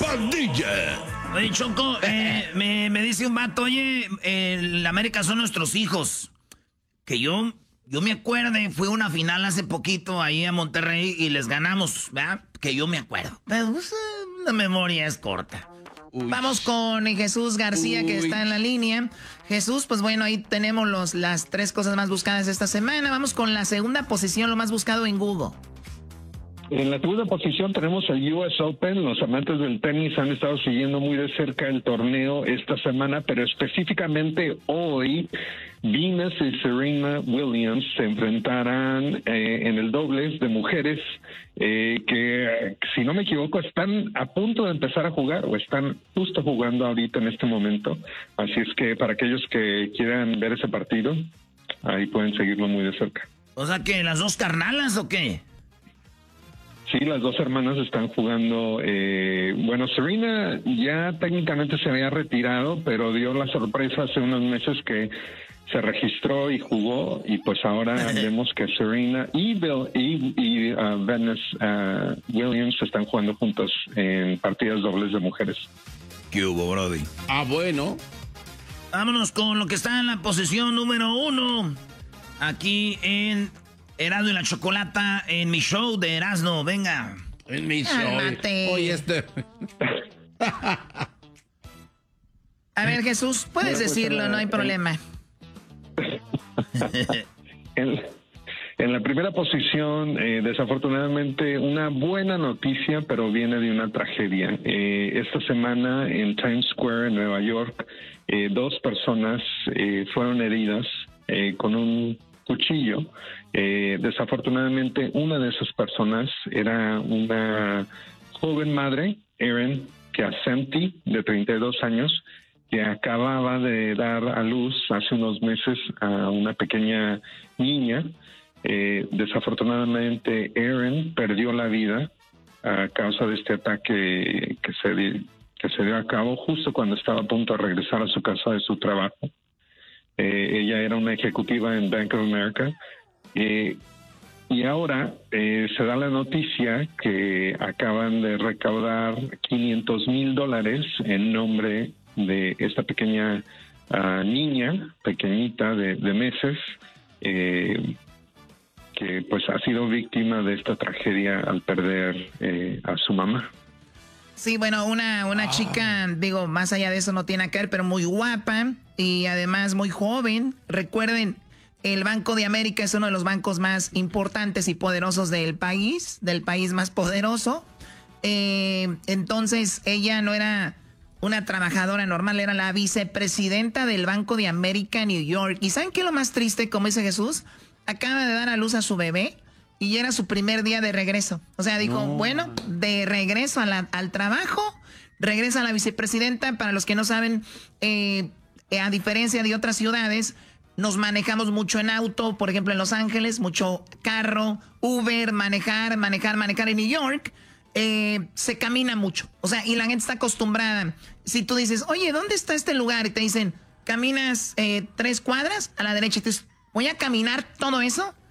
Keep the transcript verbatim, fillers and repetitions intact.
pandilla. Oye, Choco, eh, me, me dice un vato, oye, el América son nuestros hijos. Que yo, yo me acuerde, fue una final hace poquito ahí a Monterrey y les ganamos, ¿verdad? Que yo me acuerdo. Pero pues, la memoria es corta. Uy. Vamos con Jesús García, Uy. que está en la línea. Jesús, pues bueno, ahí tenemos los, las tres cosas más buscadas esta semana. Vamos con la segunda posición, lo más buscado en Google. En la segunda posición tenemos el U S Open. Los amantes del tenis han estado siguiendo muy de cerca el torneo esta semana, pero específicamente hoy, Venus y Serena Williams se enfrentarán eh, en el dobles de mujeres eh, que, si no me equivoco, están a punto de empezar a jugar o están justo jugando ahorita en este momento. Así es que para aquellos que quieran ver ese partido, ahí pueden seguirlo muy de cerca. O sea, ¿que las dos carnalas o qué? Sí, las dos hermanas están jugando. Eh, bueno, Serena ya técnicamente se había retirado, pero dio la sorpresa hace unos meses que se registró y jugó, y pues ahora vemos que Serena y, Bill, y, y uh, Venus uh, Williams están jugando juntos en partidas dobles de mujeres. ¿Qué hubo, Brody? Ah, bueno. Vámonos con lo que está en la posición número uno. Aquí en Erasmo y la Chocolata, en mi show de Erasmo, venga. En mi show. Cálmate. Oye, este... A ver, Jesús, puedes bueno, pues decirlo, la, no hay problema. en, en la primera posición, eh, desafortunadamente, una buena noticia, pero viene de una tragedia. Eh, esta semana en Times Square, en Nueva York, eh, dos personas eh, fueron heridas eh, con un cuchillo. Eh, desafortunadamente, una de esas personas era una joven madre, Erin Piacenti, de treinta y dos años, que acababa de dar a luz hace unos meses a una pequeña niña. Eh, desafortunadamente, Erin perdió la vida a causa de este ataque que se, di, que se dio a cabo justo cuando estaba a punto de regresar a su casa de su trabajo. Eh, ella era una ejecutiva en Bank of America. Eh, y ahora eh, se da la noticia que acaban de recaudar quinientos mil dólares en nombre de esta pequeña uh, niña, pequeñita de, de meses, eh, que pues ha sido víctima de esta tragedia al perder eh, a su mamá. Sí, bueno, una, una ah. chica, digo, más allá de eso no tiene que ver, pero muy guapa y además muy joven. Recuerden, el Banco de América es uno de los bancos más importantes y poderosos del país, del país más poderoso. Eh, entonces, ella no era una trabajadora normal, era la vicepresidenta del Banco de América en New York. ¿Y saben qué es lo más triste, como dice Jesús? Acaba de dar a luz a su bebé y ya era su primer día de regreso. O sea, dijo, no. bueno, de regreso a la, al trabajo, regresa a la vicepresidenta. Para los que no saben, eh, a diferencia de otras ciudades, nos manejamos mucho en auto, por ejemplo en Los Ángeles, mucho carro, Uber, manejar, manejar, manejar en New York. Eh, se camina mucho, o sea, y la gente está acostumbrada. Si tú dices, oye, ¿dónde está este lugar? Y te dicen, caminas eh, tres cuadras a la derecha, y te dices, voy a caminar todo eso.